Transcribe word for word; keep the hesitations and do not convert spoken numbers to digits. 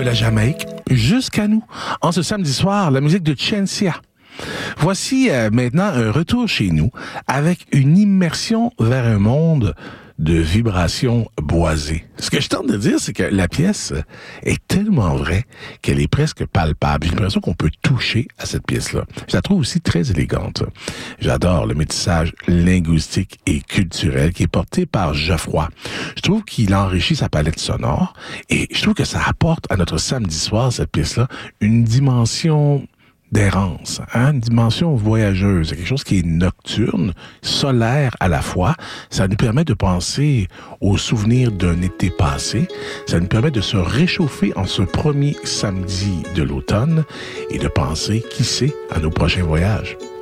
la Jamaïque jusqu'à nous. En ce samedi soir, la musique de Shenseea. Voici euh, maintenant un retour chez nous avec une immersion vers un monde de vibrations boisées. Ce que je tente de dire, c'est que la pièce est tellement vraie qu'elle est presque palpable. J'ai l'impression qu'on peut toucher à cette pièce-là. Je la trouve aussi très élégante. J'adore le métissage linguistique et culturel qui est porté par Geoffroy. Je trouve qu'il enrichit sa palette sonore et je trouve que ça apporte à notre samedi soir, cette pièce-là, une dimension d'errance, hein, une dimension voyageuse, quelque chose qui est nocturne, solaire à la fois. Ça nous permet de penser aux souvenirs d'un été passé. Ça nous permet de se réchauffer en ce premier samedi de l'automne et de penser, qui sait, à nos prochains voyages.